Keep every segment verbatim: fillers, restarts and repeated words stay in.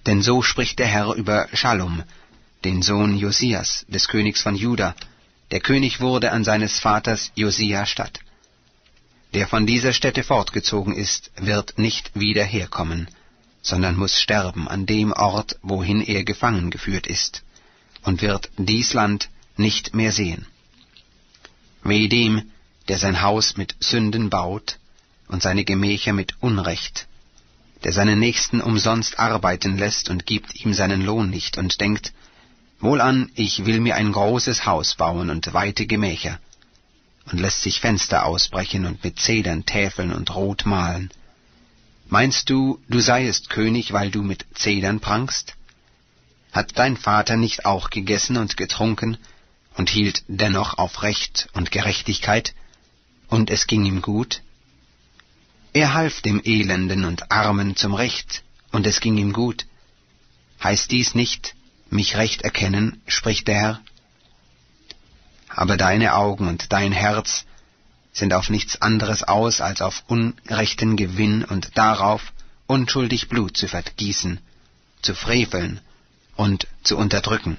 Denn so spricht der Herr über Schalom, den Sohn Josias, des Königs von Juda. Der König wurde an seines Vaters Josia statt. Der von dieser Stätte fortgezogen ist, wird nicht wieder herkommen, sondern muss sterben an dem Ort, wohin er gefangen geführt ist, und wird dies Land nicht mehr sehen. Weh dem, der sein Haus mit Sünden baut und seine Gemächer mit Unrecht, der seinen Nächsten umsonst arbeiten lässt und gibt ihm seinen Lohn nicht und denkt, wohlan, ich will mir ein großes Haus bauen und weite Gemächer, und lässt sich Fenster ausbrechen und mit Zedern täfeln und rot malen. Meinst du, du seiest König, weil du mit Zedern prangst? Hat dein Vater nicht auch gegessen und getrunken und hielt dennoch auf Recht und Gerechtigkeit, und es ging ihm gut? Er half dem Elenden und Armen zum Recht, und es ging ihm gut. Heißt dies nicht, mich recht erkennen, spricht der Herr? Aber deine Augen und dein Herz sind auf nichts anderes aus, als auf unrechten Gewinn und darauf, unschuldig Blut zu vergießen, zu freveln und zu unterdrücken.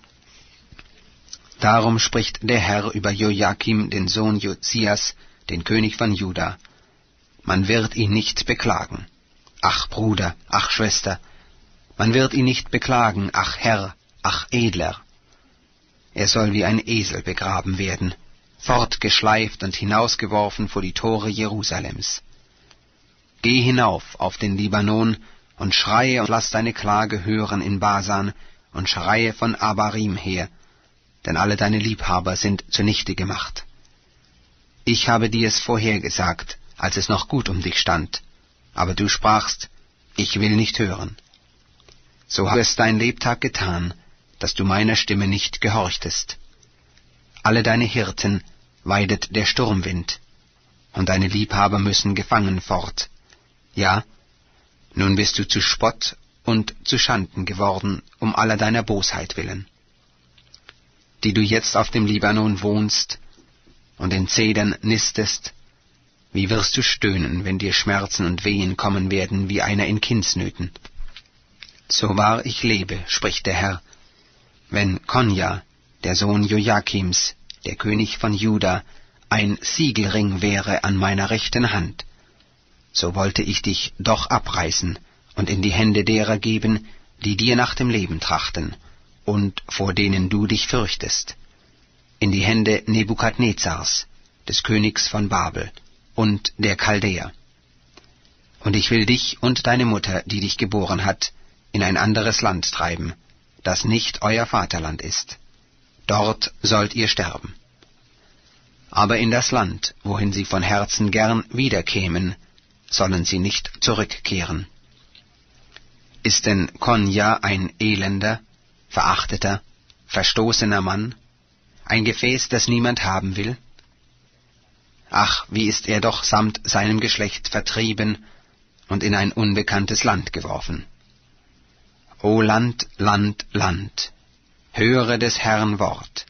Darum spricht der Herr über Joachim, den Sohn Josias, den König von Juda. Man wird ihn nicht beklagen. Ach Bruder, ach Schwester, man wird ihn nicht beklagen, ach Herr, ach Edler. Er soll wie ein Esel begraben werden, fortgeschleift und hinausgeworfen vor die Tore Jerusalems. Geh hinauf auf den Libanon und schreie und lass deine Klage hören in Basan und schreie von Abarim her, denn alle deine Liebhaber sind zunichte gemacht. Ich habe dir es vorhergesagt, als es noch gut um dich stand, aber du sprachst, ich will nicht hören. So habe es dein Lebtag getan, dass du meiner Stimme nicht gehorchtest. Alle deine Hirten weidet der Sturmwind, und deine Liebhaber müssen gefangen fort. Ja, nun bist du zu Spott und zu Schanden geworden, um aller deiner Bosheit willen. Die du jetzt auf dem Libanon wohnst und in Zedern nistest, wie wirst du stöhnen, wenn dir Schmerzen und Wehen kommen werden wie einer in Kindsnöten? So wahr ich lebe, spricht der Herr, wenn Konja, der Sohn Joachims, der König von Juda, ein Siegelring wäre an meiner rechten Hand, so wollte ich dich doch abreißen und in die Hände derer geben, die dir nach dem Leben trachten und vor denen du dich fürchtest, in die Hände Nebukadnezars, des Königs von Babel und der Chaldäer. Und ich will dich und deine Mutter, die dich geboren hat, in ein anderes Land treiben, das nicht euer Vaterland ist. Dort sollt ihr sterben. Aber in das Land, wohin sie von Herzen gern wiederkämen, sollen sie nicht zurückkehren. Ist denn Konja ein elender, verachteter, verstoßener Mann, ein Gefäß, das niemand haben will? Ach, wie ist er doch samt seinem Geschlecht vertrieben und in ein unbekanntes Land geworfen. O Land, Land, Land, höre des Herrn Wort.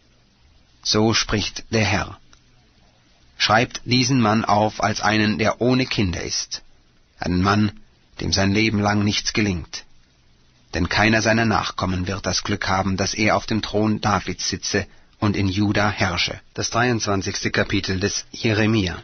So spricht der Herr. Schreibt diesen Mann auf als einen, der ohne Kinder ist, einen Mann, dem sein Leben lang nichts gelingt. Denn keiner seiner Nachkommen wird das Glück haben, dass er auf dem Thron Davids sitze und in Juda herrsche. Das dreiundzwanzigste Kapitel des Jeremia.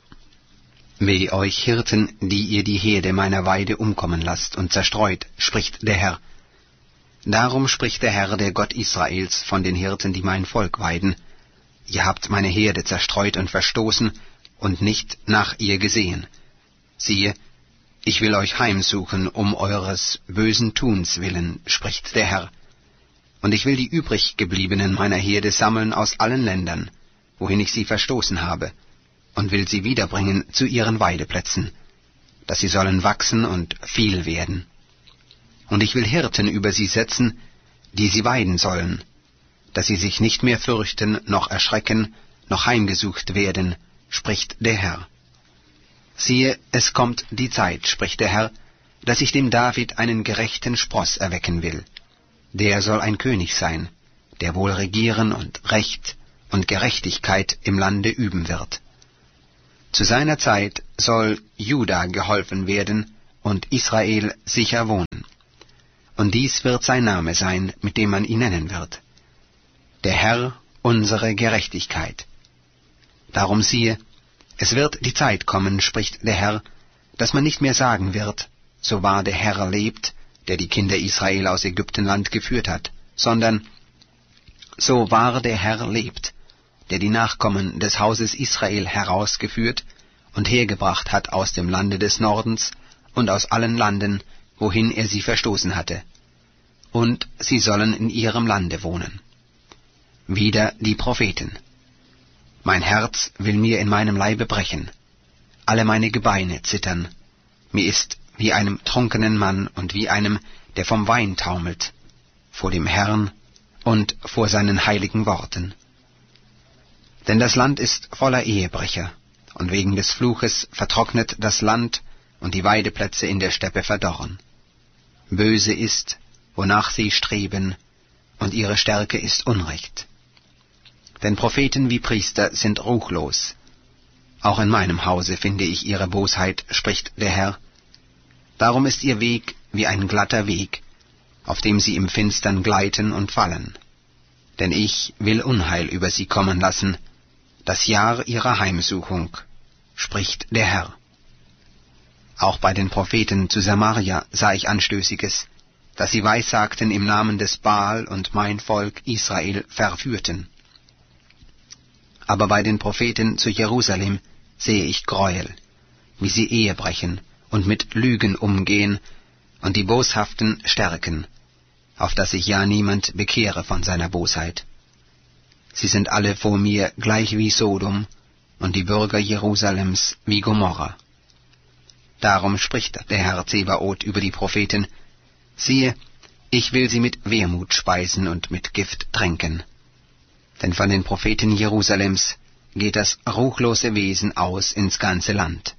Weh euch Hirten, die ihr die Herde meiner Weide umkommen lasst und zerstreut, spricht der Herr. Darum spricht der Herr, der Gott Israels, von den Hirten, die mein Volk weiden. Ihr habt meine Herde zerstreut und verstoßen und nicht nach ihr gesehen. Siehe, ich will euch heimsuchen um eures bösen Tuns willen, spricht der Herr. Und ich will die übriggebliebenen meiner Herde sammeln aus allen Ländern, wohin ich sie verstoßen habe, und will sie wiederbringen zu ihren Weideplätzen, dass sie sollen wachsen und viel werden. Und ich will Hirten über sie setzen, die sie weiden sollen, dass sie sich nicht mehr fürchten, noch erschrecken, noch heimgesucht werden, spricht der Herr. Siehe, es kommt die Zeit, spricht der Herr, dass ich dem David einen gerechten Spross erwecken will. Der soll ein König sein, der wohl regieren und Recht und Gerechtigkeit im Lande üben wird. Zu seiner Zeit soll Juda geholfen werden und Israel sicher wohnen. und dies wird sein Name sein, mit dem man ihn nennen wird. Der Herr, unsere Gerechtigkeit. Darum siehe, es wird die Zeit kommen, spricht der Herr, dass man nicht mehr sagen wird, so wahr der Herr lebt, der die Kinder Israel aus Ägyptenland geführt hat, sondern so wahr der Herr lebt, der die Nachkommen des Hauses Israel herausgeführt und hergebracht hat aus dem Lande des Nordens und aus allen Landen, wohin er sie verstoßen hatte, und sie sollen in ihrem Lande wohnen. Wieder die Propheten. Mein Herz will mir in meinem Leibe brechen, alle meine Gebeine zittern, mir ist wie einem trunkenen Mann und wie einem, der vom Wein taumelt, vor dem Herrn und vor seinen heiligen Worten. Denn das Land ist voller Ehebrecher, und wegen des Fluches vertrocknet das Land und die Weideplätze in der Steppe verdorren. Böse ist, wonach sie streben, und ihre Stärke ist Unrecht. Denn Propheten wie Priester sind ruchlos. Auch in meinem Hause finde ich ihre Bosheit, spricht der Herr. Darum ist ihr Weg wie ein glatter Weg, auf dem sie im Finstern gleiten und fallen. Denn ich will Unheil über sie kommen lassen, das Jahr ihrer Heimsuchung, spricht der Herr. Auch bei den Propheten zu Samaria sah ich Anstößiges, dass sie weissagten im Namen des Baal und mein Volk Israel verführten. Aber bei den Propheten zu Jerusalem sehe ich Gräuel, wie sie Ehe brechen und mit Lügen umgehen und die Boshaften stärken, auf dass sich ja niemand bekehre von seiner Bosheit. Sie sind alle vor mir gleich wie Sodom und die Bürger Jerusalems wie Gomorra. Darum spricht der Herr Zebaoth über die Propheten: Siehe, ich will sie mit Wermut speisen und mit Gift tränken. Denn von den Propheten Jerusalems geht das ruchlose Wesen aus ins ganze Land.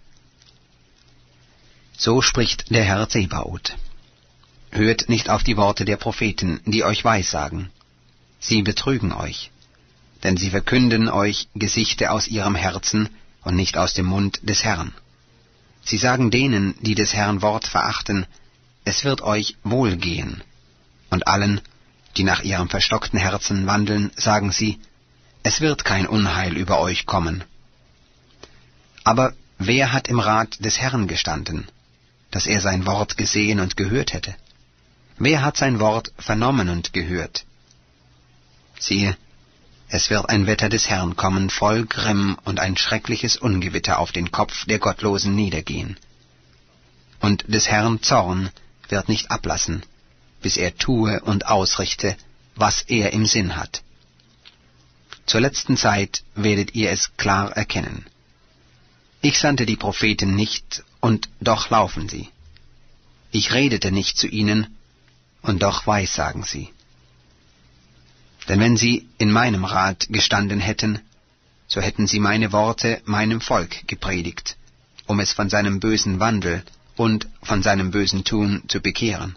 So spricht der Herr Zebaoth. Hört nicht auf die Worte der Propheten, die euch weissagen. Sie betrügen euch, denn sie verkünden euch Gesichte aus ihrem Herzen und nicht aus dem Mund des Herrn. Sie sagen denen, die des Herrn Wort verachten, es wird euch wohlgehen. Und allen, die nach ihrem verstockten Herzen wandeln, sagen sie, es wird kein Unheil über euch kommen. Aber wer hat im Rat des Herrn gestanden, dass er sein Wort gesehen und gehört hätte? Wer hat sein Wort vernommen und gehört? Siehe, es wird ein Wetter des Herrn kommen, voll Grimm, und ein schreckliches Ungewitter auf den Kopf der Gottlosen niedergehen. Und des Herrn Zorn wird nicht ablassen, bis er tue und ausrichte, was er im Sinn hat. Zur letzten Zeit werdet ihr es klar erkennen. Ich sandte die Propheten nicht, und doch laufen sie. Ich redete nicht zu ihnen, und doch weissagen sie. Denn wenn sie in meinem Rat gestanden hätten, so hätten sie meine Worte meinem Volk gepredigt, um es von seinem bösen Wandel und von seinem bösen Tun zu bekehren.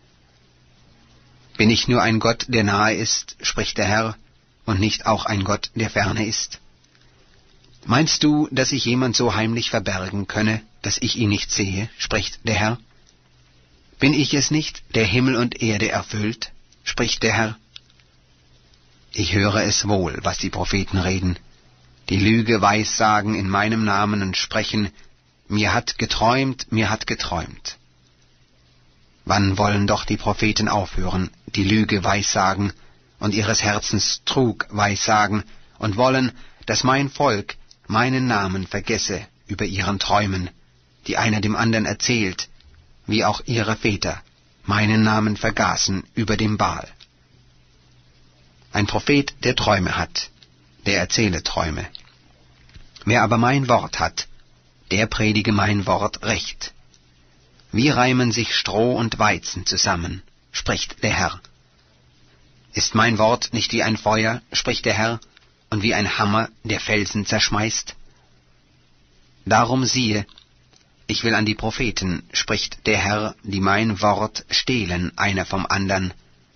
Bin ich nur ein Gott, der nahe ist, spricht der Herr, und nicht auch ein Gott, der ferne ist? Meinst du, dass sich jemand so heimlich verbergen könne, dass ich ihn nicht sehe, spricht der Herr? Bin ich es nicht, der Himmel und Erde erfüllt, spricht der Herr? Ich höre es wohl, was die Propheten reden, die Lüge weissagen in meinem Namen und sprechen, mir hat geträumt, mir hat geträumt. Wann wollen doch die Propheten aufhören, die Lüge weissagen und ihres Herzens Trug weissagen und wollen, dass mein Volk meinen Namen vergesse über ihren Träumen, die einer dem anderen erzählt, wie auch ihre Väter meinen Namen vergaßen über dem Baal. Ein Prophet, der Träume hat, der erzähle Träume. Wer aber mein Wort hat, der predige mein Wort recht. Wie reimen sich Stroh und Weizen zusammen, spricht der Herr. Ist mein Wort nicht wie ein Feuer, spricht der Herr, und wie ein Hammer, der Felsen zerschmeißt? Darum siehe, ich will an die Propheten, spricht der Herr, die mein Wort stehlen, einer vom andern.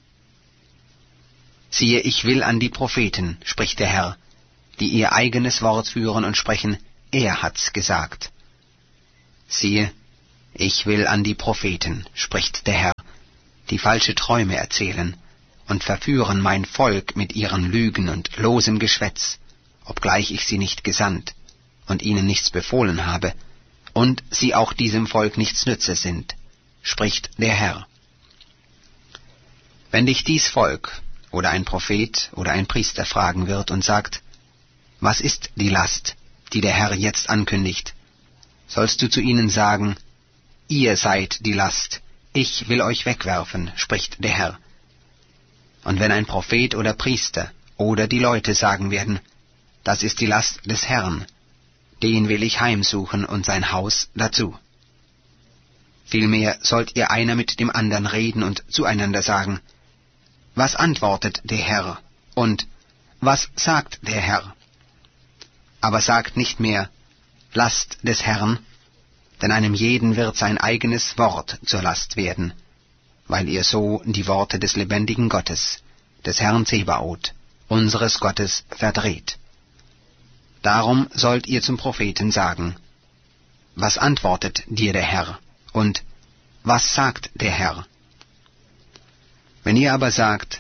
Siehe, ich will an die Propheten, spricht der Herr, die ihr eigenes Wort führen und sprechen, er hat's gesagt. Siehe, ich will an die Propheten, spricht der Herr, die falsche Träume erzählen und verführen mein Volk mit ihren Lügen und losem Geschwätz, obgleich ich sie nicht gesandt und ihnen nichts befohlen habe, und sie auch diesem Volk nichts nütze sind, spricht der Herr. Wenn dich dies Volk oder ein Prophet oder ein Priester fragen wird und sagt, was ist die Last, die der Herr jetzt ankündigt, sollst du zu ihnen sagen, ihr seid die Last, ich will euch wegwerfen, spricht der Herr. Und wenn ein Prophet oder Priester oder die Leute sagen werden, das ist die Last des Herrn, den will ich heimsuchen und sein Haus dazu. Vielmehr sollt ihr einer mit dem andern reden und zueinander sagen, was antwortet der Herr und was sagt der Herr? Aber sagt nicht mehr, Last des Herrn, denn einem jeden wird sein eigenes Wort zur Last werden, weil ihr so die Worte des lebendigen Gottes, des Herrn Zebaoth, unseres Gottes, verdreht. Darum sollt ihr zum Propheten sagen, was antwortet dir der Herr, und was sagt der Herr? Wenn ihr aber sagt,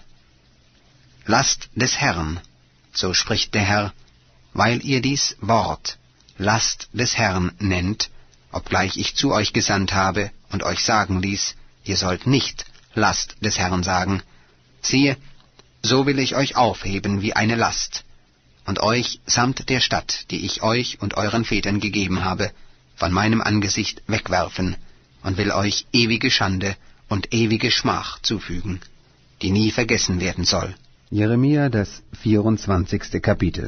Last des Herrn, so spricht der Herr, weil ihr dies Wort, Last des Herrn, nennt, obgleich ich zu euch gesandt habe und euch sagen ließ, ihr sollt nicht Last des Herrn sagen, siehe, so will ich euch aufheben wie eine Last, und euch samt der Stadt, die ich euch und euren Vätern gegeben habe, von meinem Angesicht wegwerfen, und will euch ewige Schande und ewige Schmach zufügen, die nie vergessen werden soll. Jeremia, das vierundzwanzigste Kapitel.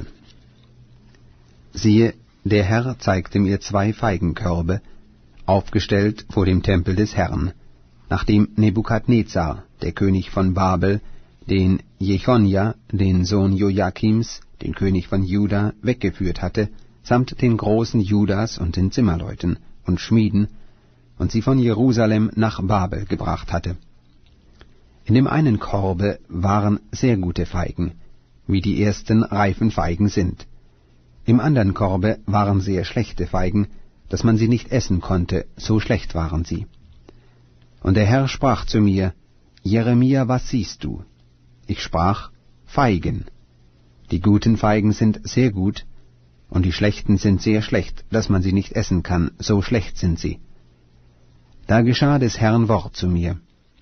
Siehe, der Herr zeigte mir zwei Feigenkörbe, aufgestellt vor dem Tempel des Herrn, nachdem Nebukadnezar, der König von Babel, den Jechonja, den Sohn Joachims, den König von Juda, weggeführt hatte, samt den Großen Judas und den Zimmerleuten und Schmieden, und sie von Jerusalem nach Babel gebracht hatte. In dem einen Korbe waren sehr gute Feigen, wie die ersten reifen Feigen sind. Im andern Korbe waren sehr schlechte Feigen, dass man sie nicht essen konnte, so schlecht waren sie. Und der Herr sprach zu mir, Jeremia, was siehst du? Ich sprach, Feigen. Die guten Feigen sind sehr gut, und die schlechten sind sehr schlecht, dass man sie nicht essen kann, so schlecht sind sie. Da geschah des Herrn Wort zu mir.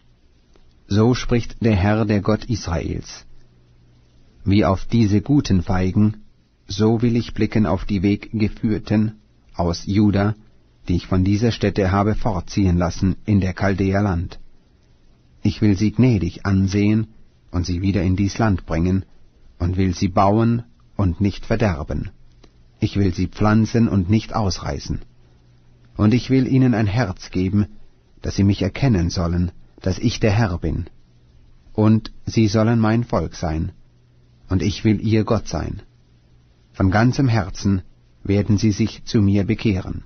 So spricht der Herr, der Gott Israels. Wie auf diese guten Feigen, so will ich blicken auf die Weggeführten aus Juda, die ich von dieser Stätte habe fortziehen lassen in der Chaldäer Land. Ich will sie gnädig ansehen und sie wieder in dies Land bringen, und will sie bauen und nicht verderben. Ich will sie pflanzen und nicht ausreißen. Und ich will ihnen ein Herz geben, dass sie mich erkennen sollen, dass ich der Herr bin. Und sie sollen mein Volk sein, und ich will ihr Gott sein. Von ganzem Herzen werden sie sich zu mir bekehren.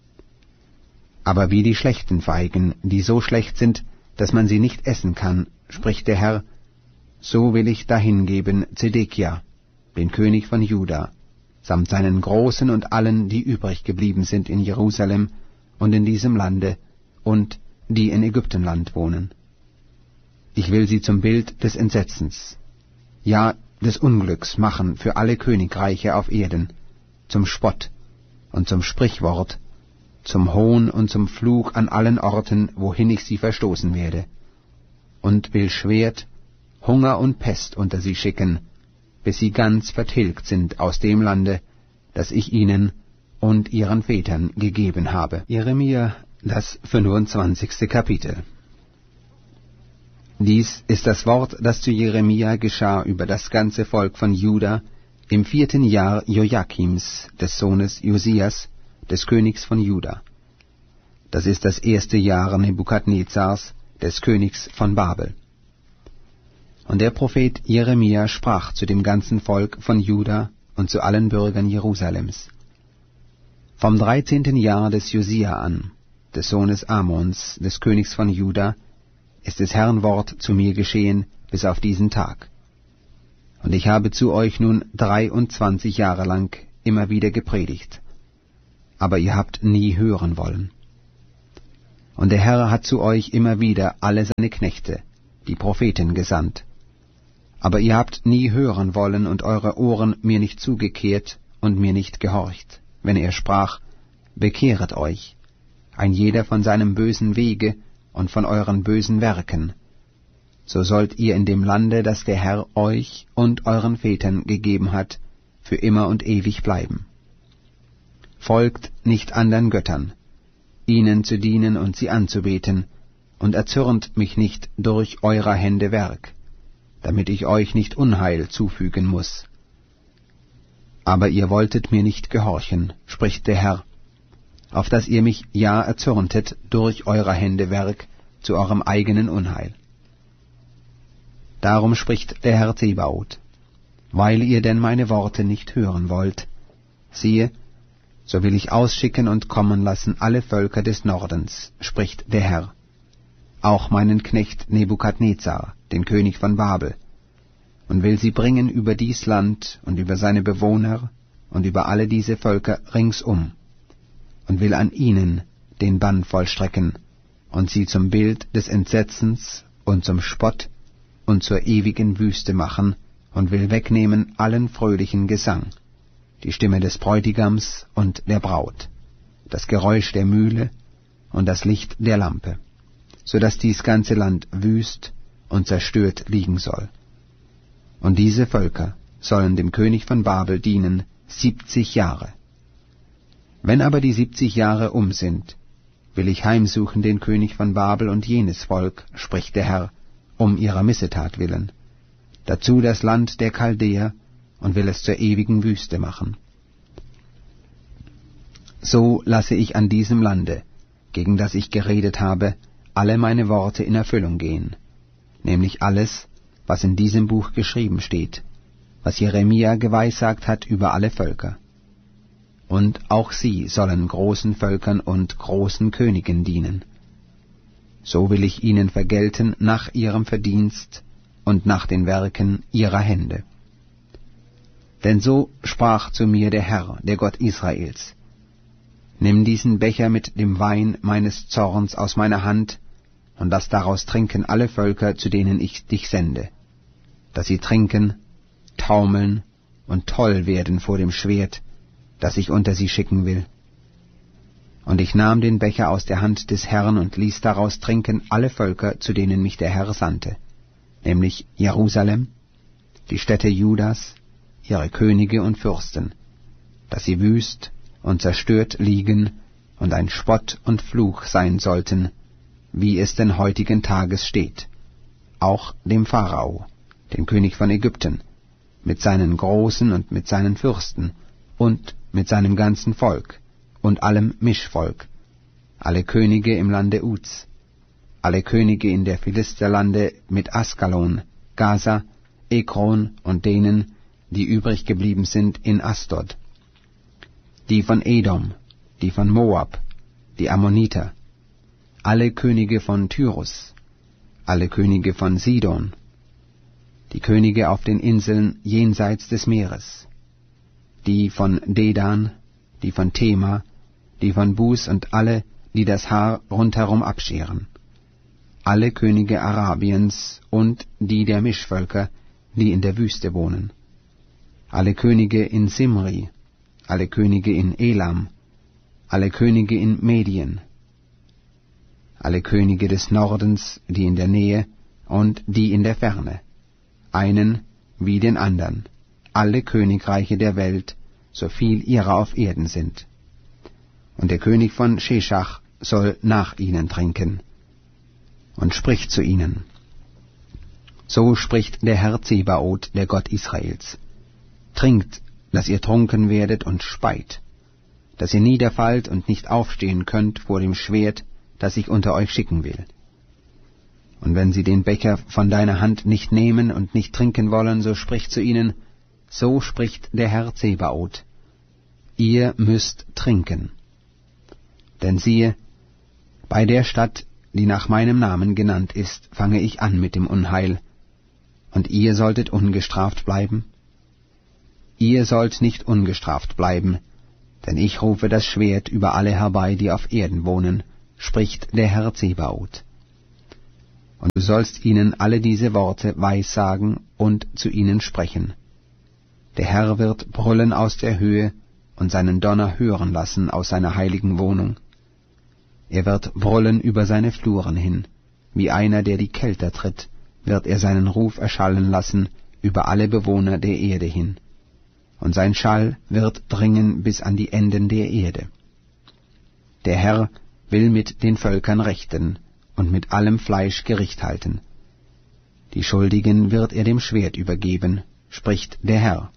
Aber wie die schlechten Feigen, die so schlecht sind, dass man sie nicht essen kann, spricht der Herr, so will ich dahingeben Zedekia, den König von Juda, samt seinen Großen und allen, die übrig geblieben sind in Jerusalem und in diesem Lande, und die in Ägyptenland wohnen. Ich will sie zum Bild des Entsetzens, ja des Unglücks machen für alle Königreiche auf Erden, zum Spott und zum Sprichwort, zum Hohn und zum Fluch an allen Orten, wohin ich sie verstoßen werde, und will Schwert, Hunger und Pest unter sie schicken, bis sie ganz vertilgt sind aus dem Lande, das ich ihnen und ihren Vätern gegeben habe. Jeremia, das fünfundzwanzigste Kapitel. Dies ist das Wort, das zu Jeremia geschah über das ganze Volk von Juda im vierten Jahr Joachims, des Sohnes Josias, des Königs von Juda. Das ist das erste Jahr Nebukadnezars, des Königs von Babel. Und der Prophet Jeremia sprach zu dem ganzen Volk von Juda und zu allen Bürgern Jerusalems. Vom dreizehnten Jahr des Josia an, des Sohnes Amons, des Königs von Juda, ist des Herrn Wort zu mir geschehen bis auf diesen Tag. Und ich habe zu euch nun dreiundzwanzig Jahre lang immer wieder gepredigt, aber ihr habt nie hören wollen. Und der Herr hat zu euch immer wieder alle seine Knechte, die Propheten, gesandt. Aber ihr habt nie hören wollen und eure Ohren mir nicht zugekehrt und mir nicht gehorcht, wenn er sprach, bekehret euch, ein jeder von seinem bösen Wege und von euren bösen Werken. So sollt ihr in dem Lande, das der Herr euch und euren Vätern gegeben hat, für immer und ewig bleiben. Folgt nicht andern Göttern, ihnen zu dienen und sie anzubeten, und erzürnt mich nicht durch eurer Hände Werk, damit ich euch nicht Unheil zufügen muß. Aber ihr wolltet mir nicht gehorchen, spricht der Herr, auf dass ihr mich ja erzürntet durch eurer Hände Werk zu eurem eigenen Unheil. Darum spricht der Herr Zebaoth, weil ihr denn meine Worte nicht hören wollt, siehe, so will ich ausschicken und kommen lassen alle Völker des Nordens, spricht der Herr, auch meinen Knecht Nebukadnezar, den König von Babel, und will sie bringen über dies Land und über seine Bewohner und über alle diese Völker ringsum, und will an ihnen den Bann vollstrecken und sie zum Bild des Entsetzens und zum Spott und zur ewigen Wüste machen und will wegnehmen allen fröhlichen Gesang, die Stimme des Bräutigams und der Braut, das Geräusch der Mühle und das Licht der Lampe, so dass dies ganze Land wüst und zerstört liegen soll. Und diese Völker sollen dem König von Babel dienen siebzig Jahre. Wenn aber die siebzig Jahre um sind, will ich heimsuchen den König von Babel und jenes Volk, spricht der Herr, um ihrer Missetat willen, dazu das Land der Chaldäer, und will es zur ewigen Wüste machen. So lasse ich an diesem Lande, gegen das ich geredet habe, alle meine Worte in Erfüllung gehen, nämlich alles, was in diesem Buch geschrieben steht, was Jeremia geweissagt hat über alle Völker. Und auch sie sollen großen Völkern und großen Königen dienen. So will ich ihnen vergelten nach ihrem Verdienst und nach den Werken ihrer Hände. Denn so sprach zu mir der Herr, der Gott Israels: Nimm diesen Becher mit dem Wein meines Zorns aus meiner Hand und lass daraus trinken alle Völker, zu denen ich dich sende, dass sie trinken, taumeln und toll werden vor dem Schwert, das ich unter sie schicken will. Und ich nahm den Becher aus der Hand des Herrn und ließ daraus trinken alle Völker, zu denen mich der Herr sandte, nämlich Jerusalem, die Städte Judas, ihre Könige und Fürsten, dass sie wüst und zerstört liegen und ein Spott und Fluch sein sollten, wie es denn heutigen Tages steht, auch dem Pharao, dem König von Ägypten, mit seinen Großen und mit seinen Fürsten und mit seinem ganzen Volk und allem Mischvolk, alle Könige im Lande Uz, alle Könige in der Philisterlande mit Askalon, Gaza, Ekron und denen, die übrig geblieben sind in Asdod, die von Edom, die von Moab, die Ammoniter, alle Könige von Tyrus, alle Könige von Sidon, die Könige auf den Inseln jenseits des Meeres, die von Dedan, die von Tema, die von Bus und alle, die das Haar rundherum abscheren, alle Könige Arabiens und die der Mischvölker, die in der Wüste wohnen, alle Könige in Simri, alle Könige in Elam, alle Könige in Medien, alle Könige des Nordens, die in der Nähe und die in der Ferne, einen wie den andern, alle Königreiche der Welt, so viel ihrer auf Erden sind. Und der König von Sheshach soll nach ihnen trinken, und spricht zu ihnen: So spricht der Herr Zebaoth, der Gott Israels: Trinkt, dass ihr trunken werdet, und speit, dass ihr niederfallt und nicht aufstehen könnt vor dem Schwert, das ich unter euch schicken will. Und wenn sie den Becher von deiner Hand nicht nehmen und nicht trinken wollen, so sprich zu ihnen: So spricht der Herr Zebaoth: Ihr müsst trinken. Denn siehe, bei der Stadt, die nach meinem Namen genannt ist, fange ich an mit dem Unheil, und ihr solltet ungestraft bleiben? Ihr sollt nicht ungestraft bleiben, denn ich rufe das Schwert über alle herbei, die auf Erden wohnen, spricht der Herr Zebaoth. Und du sollst ihnen alle diese Worte weissagen und zu ihnen sprechen. Der Herr wird brüllen aus der Höhe und seinen Donner hören lassen aus seiner heiligen Wohnung. Er wird brüllen über seine Fluren hin, wie einer, der die Kelter tritt, wird er seinen Ruf erschallen lassen über alle Bewohner der Erde hin. Und sein Schall wird dringen bis an die Enden der Erde. Der Herr will mit den Völkern rechten und mit allem Fleisch Gericht halten. Die Schuldigen wird er dem Schwert übergeben, spricht der Herr.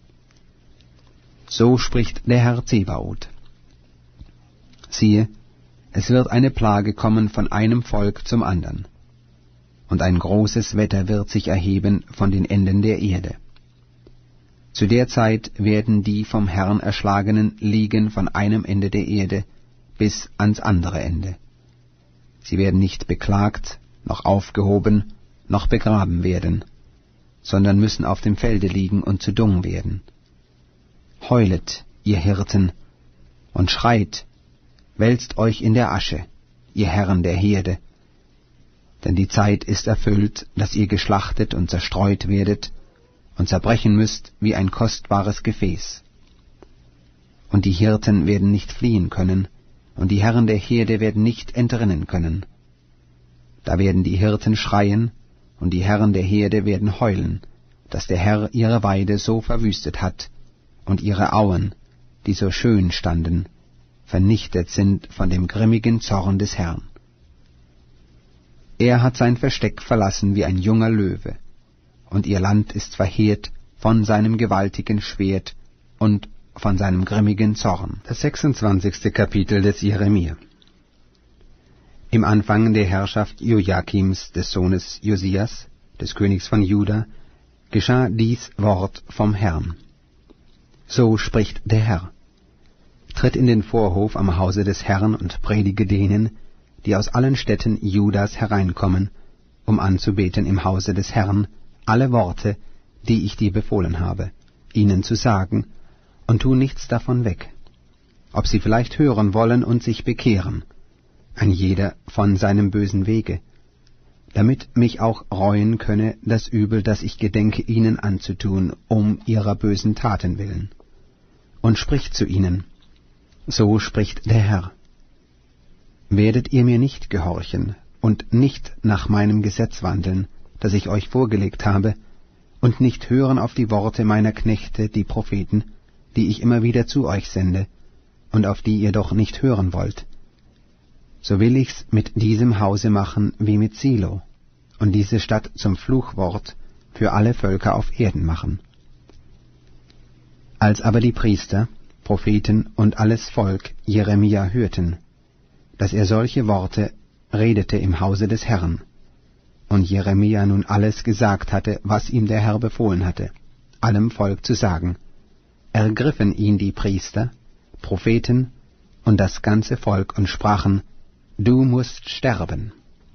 So spricht der Herr Zebaoth. Siehe, es wird eine Plage kommen von einem Volk zum andern, und ein großes Wetter wird sich erheben von den Enden der Erde. Zu der Zeit werden die vom Herrn Erschlagenen liegen von einem Ende der Erde bis ans andere Ende. Sie werden nicht beklagt, noch aufgehoben, noch begraben werden, sondern müssen auf dem Felde liegen und zu Dung werden. Heulet, ihr Hirten, und schreit, wälzt euch in der Asche, ihr Herren der Herde, denn die Zeit ist erfüllt, dass ihr geschlachtet und zerstreut werdet und zerbrechen müsst wie ein kostbares Gefäß. Und die Hirten werden nicht fliehen können, und die Herren der Herde werden nicht entrinnen können. Da werden die Hirten schreien, und die Herren der Herde werden heulen, dass der Herr ihre Weide so verwüstet hat, und ihre Auen, die so schön standen, vernichtet sind von dem grimmigen Zorn des Herrn. Er hat sein Versteck verlassen wie ein junger Löwe, und ihr Land ist verheert von seinem gewaltigen Schwert und von seinem grimmigen Zorn. Das sechsundzwanzigste Kapitel des Jeremia. Im Anfang der Herrschaft Joachims, des Sohnes Josias, des Königs von Juda, geschah dies Wort vom Herrn. So spricht der Herr: Tritt in den Vorhof am Hause des Herrn und predige denen, die aus allen Städten Judas hereinkommen, um anzubeten im Hause des Herrn, alle Worte, die ich dir befohlen habe, ihnen zu sagen, und tu nichts davon weg, ob sie vielleicht hören wollen und sich bekehren, ein jeder von seinem bösen Wege, damit mich auch reuen könne das Übel, das ich gedenke ihnen anzutun, um ihrer bösen Taten willen. Und spricht zu ihnen: So spricht der Herr: Werdet ihr mir nicht gehorchen und nicht nach meinem Gesetz wandeln, das ich euch vorgelegt habe, und nicht hören auf die Worte meiner Knechte, die Propheten, die ich immer wieder zu euch sende, und auf die ihr doch nicht hören wollt, so will ich's mit diesem Hause machen wie mit Silo, und diese Stadt zum Fluchwort für alle Völker auf Erden machen. Als aber die Priester, Propheten und alles Volk Jeremia hörten, dass er solche Worte redete im Hause des Herrn, und Jeremia nun alles gesagt hatte, was ihm der Herr befohlen hatte, allem Volk zu sagen, ergriffen ihn die Priester, Propheten und das ganze Volk und sprachen: Du musst sterben.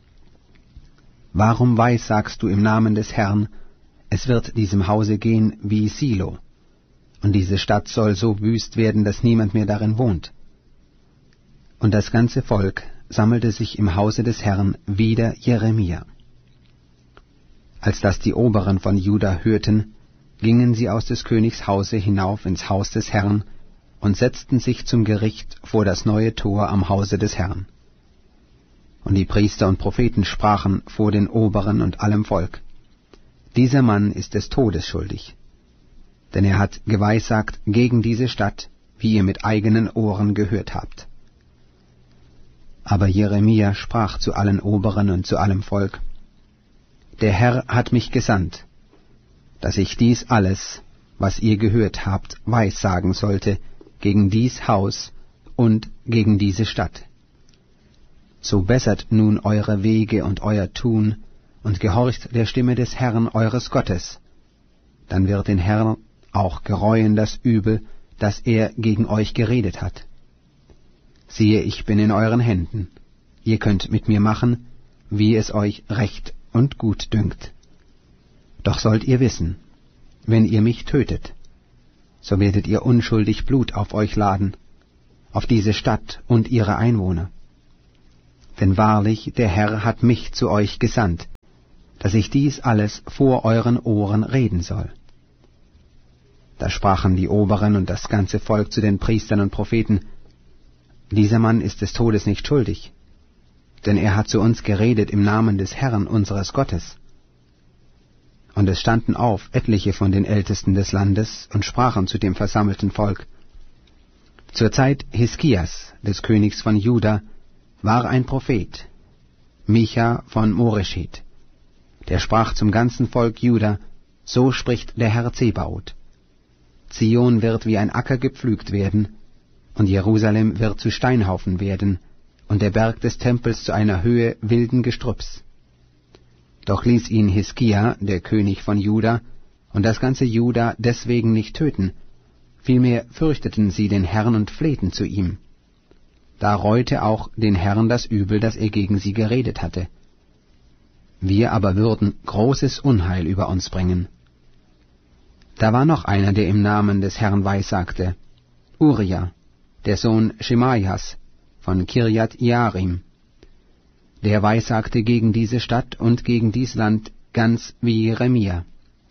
Warum weissagst du im Namen des Herrn, es wird diesem Hause gehen wie Silo, und diese Stadt soll so wüst werden, dass niemand mehr darin wohnt? Und das ganze Volk sammelte sich im Hause des Herrn wider Jeremia. Als das die Oberen von Juda hörten, gingen sie aus des Königs Hause hinauf ins Haus des Herrn und setzten sich zum Gericht vor das neue Tor am Hause des Herrn. Und die Priester und Propheten sprachen vor den Oberen und allem Volk: Dieser Mann ist des Todes schuldig, denn er hat geweissagt gegen diese Stadt, wie ihr mit eigenen Ohren gehört habt. Aber Jeremia sprach zu allen Oberen und zu allem Volk: Der Herr hat mich gesandt, dass ich dies alles, was ihr gehört habt, weissagen sollte gegen dies Haus und gegen diese Stadt. So bessert nun eure Wege und euer Tun und gehorcht der Stimme des Herrn eures Gottes, dann wird den Herrn auch gereuen das Übel, das er gegen euch geredet hat. Siehe, ich bin in euren Händen, ihr könnt mit mir machen, wie es euch recht und gut dünkt. Doch sollt ihr wissen, wenn ihr mich tötet, so werdet ihr unschuldig Blut auf euch laden, auf diese Stadt und ihre Einwohner. denn wahrlich, der Herr hat mich zu euch gesandt, dass ich dies alles vor euren Ohren reden soll. Da sprachen die Oberen und das ganze Volk zu den Priestern und Propheten: Dieser Mann ist des Todes nicht schuldig, denn er hat zu uns geredet im Namen des Herrn unseres Gottes. Und es standen auf etliche von den Ältesten des Landes und sprachen zu dem versammelten Volk: Zur Zeit Hiskias, des Königs von Juda, war ein Prophet, Micha von Morescheth, der sprach zum ganzen Volk Juda: So spricht der Herr Zebaoth: Zion wird wie ein Acker gepflügt werden, und Jerusalem wird zu Steinhaufen werden, und der Berg des Tempels zu einer Höhe wilden Gestrüpps. Doch ließ ihn Hiskia, der König von Juda, und das ganze Juda deswegen nicht töten, vielmehr fürchteten sie den Herrn und flehten zu ihm. Da reute auch den Herrn das Übel, das er gegen sie geredet hatte. Wir aber würden großes Unheil über uns bringen. Da war noch einer, der im Namen des Herrn weissagte, Uria, der Sohn Schemaias von Kirjat Jearim. Der weissagte gegen diese Stadt und gegen dies Land ganz wie Jeremia.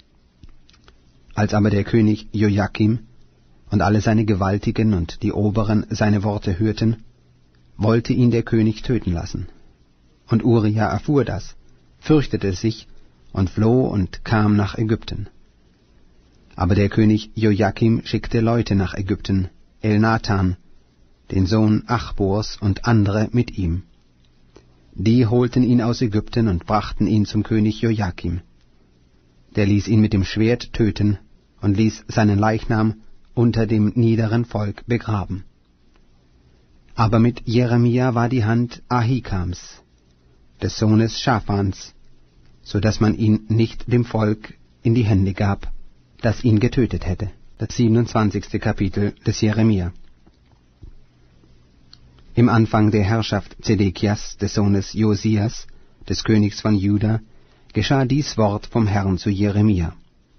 Als aber der König Joachim und alle seine Gewaltigen und die Oberen seine Worte hörten, wollte ihn der König töten lassen. Und Uria erfuhr das, fürchtete sich und floh und kam nach Ägypten. Aber der König Joachim schickte Leute nach Ägypten, Elnathan, den Sohn Achbors, und andere mit ihm. Die holten ihn aus Ägypten und brachten ihn zum König Joachim. Der ließ ihn mit dem Schwert töten und ließ seinen Leichnam unter dem niederen Volk begraben. Aber mit Jeremia war die Hand Ahikams, des Sohnes Schaphans, so dass man ihn nicht dem Volk in die Hände gab, das ihn getötet hätte. Das siebenundzwanzigste Kapitel des Jeremia. Im Anfang der Herrschaft Zedekias, des Sohnes Josias, des Königs von Juda, geschah dies Wort vom Herrn zu Jeremia.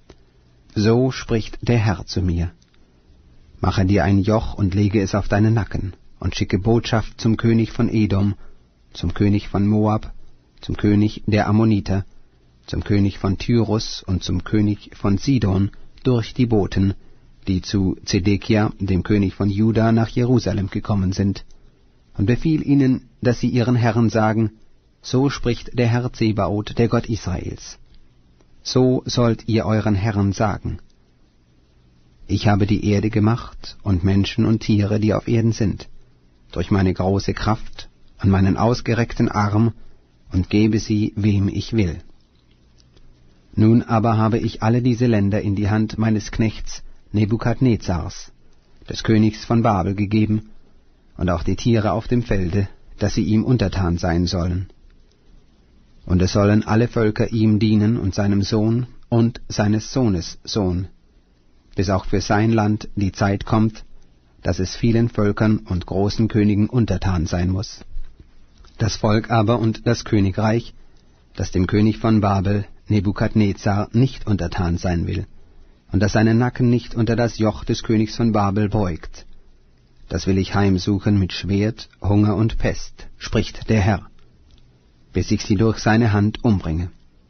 So spricht der Herr zu mir: Mache dir ein Joch und lege es auf deinen Nacken, und schicke Botschaft zum König von Edom, zum König von Moab, zum König der Ammoniter, zum König von Tyrus und zum König von Sidon durch die Boten, die zu Zedekia, dem König von Juda, nach Jerusalem gekommen sind, und befiehl ihnen, dass sie ihren Herren sagen: So spricht der Herr Zebaoth, der Gott Israels. So sollt ihr euren Herren sagen: Ich habe die Erde gemacht und Menschen und Tiere, die auf Erden sind, durch meine große Kraft und meinen ausgereckten Arm, und gebe sie, wem ich will. Nun aber habe ich alle diese Länder in die Hand meines Knechts Nebukadnezars, des Königs von Babel, gegeben, und auch die Tiere auf dem Felde, dass sie ihm untertan sein sollen. Und es sollen alle Völker ihm dienen und seinem Sohn und seines Sohnes Sohn, bis auch für sein Land die Zeit kommt, dass es vielen Völkern und großen Königen untertan sein muss. Das Volk aber und das Königreich, das dem König von Babel, Nebukadnezar, nicht untertan sein will, und das seinen Nacken nicht unter das Joch des Königs von Babel beugt, das will ich heimsuchen mit Schwert, Hunger und Pest, spricht der Herr, bis ich sie durch seine Hand umbringe.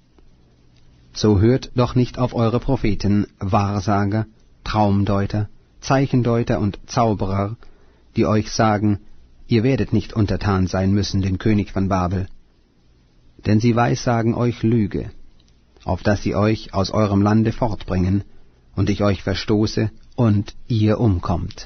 So hört doch nicht auf eure Propheten, Wahrsager, Traumdeuter, Zeichendeuter und Zauberer, die euch sagen: Ihr werdet nicht untertan sein müssen dem König von Babel. Denn sie weissagen euch Lüge, auf dass sie euch aus eurem Lande fortbringen, und ich euch verstoße, und ihr umkommt.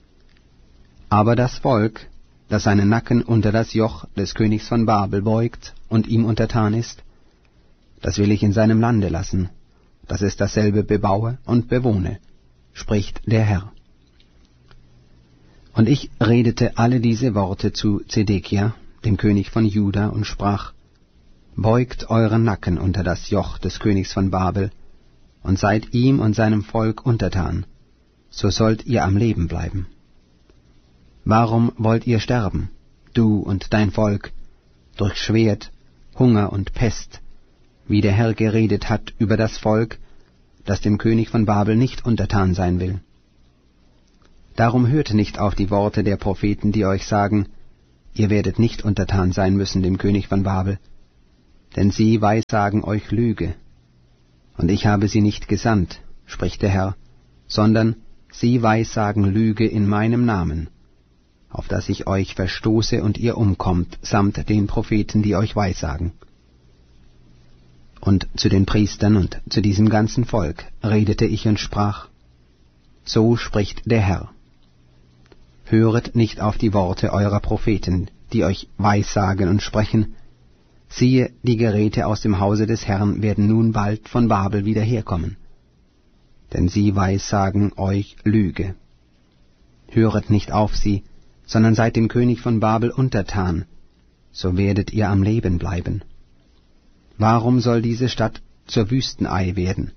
Aber das Volk, das seinen Nacken unter das Joch des Königs von Babel beugt und ihm untertan ist, das will ich in seinem Lande lassen, dass es dasselbe bebaue und bewohne, spricht der Herr. Und ich redete alle diese Worte zu Zedekia, dem König von Juda, und sprach: Beugt euren Nacken unter das Joch des Königs von Babel, und seid ihm und seinem Volk untertan, so sollt ihr am Leben bleiben. Warum wollt ihr sterben, du und dein Volk, durch Schwert, Hunger und Pest, wie der Herr geredet hat über das Volk, das dem König von Babel nicht untertan sein will? Darum hört nicht auf die Worte der Propheten, die euch sagen: ihr werdet nicht untertan sein müssen dem König von Babel, denn sie weissagen euch Lüge. Und ich habe sie nicht gesandt, spricht der Herr, sondern sie weissagen Lüge in meinem Namen, auf dass ich euch verstoße und ihr umkommt, samt den Propheten, die euch weissagen. Und zu den Priestern und zu diesem ganzen Volk redete ich und sprach, so spricht der Herr. Höret nicht auf die Worte eurer Propheten, die euch weissagen und sprechen, siehe, die Geräte aus dem Hause des Herrn werden nun bald von Babel wieder herkommen. Denn sie weissagen euch Lüge. Höret nicht auf sie, sondern seid dem König von Babel untertan, so werdet ihr am Leben bleiben. Warum soll diese Stadt zur Wüstenei werden?